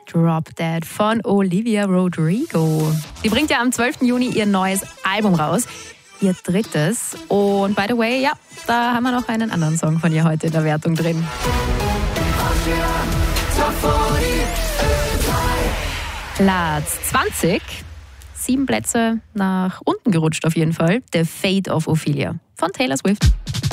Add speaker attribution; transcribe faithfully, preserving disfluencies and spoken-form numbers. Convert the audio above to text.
Speaker 1: Drop Dead von Olivia Rodrigo. Sie bringt ja am zwölften Juni ihr neues Album raus. Ihr drittes. Und by the way, ja, da haben wir noch einen anderen Song von ihr heute in der Wertung drin. Platz zwanzig. Sieben Plätze nach unten gerutscht auf jeden Fall. The Fate of Ophelia von Taylor Swift.